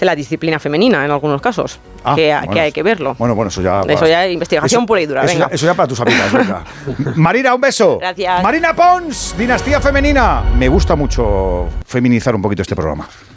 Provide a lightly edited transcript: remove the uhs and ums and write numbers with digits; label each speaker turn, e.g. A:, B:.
A: de la disciplina femenina en algunos casos, que hay que verlo.
B: Bueno, eso ya...
A: Eso ya es investigación pura y dura, venga.
B: Eso ya para tus amigas, venga. Marina, un beso.
A: Gracias.
B: Marina Pons, Dinastía Femenina. Me gusta mucho feminizar un poquito este programa.